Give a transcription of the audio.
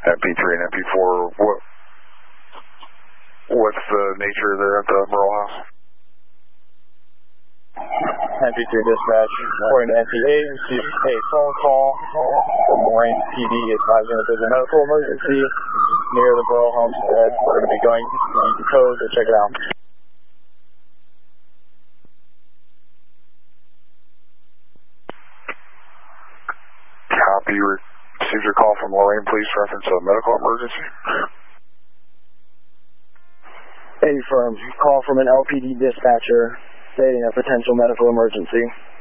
MP3 and MP4, what's the nature there at the Merle House? MP3 dispatch, according to NPA, received a phone call from Moraine PD advising that there's a medical emergency near the Burrell homestead. We're going to be going to the code to check it out. Copy. Received your call from Lorraine Police reference a medical emergency. A firm call from an LPD dispatcher stating a potential medical emergency.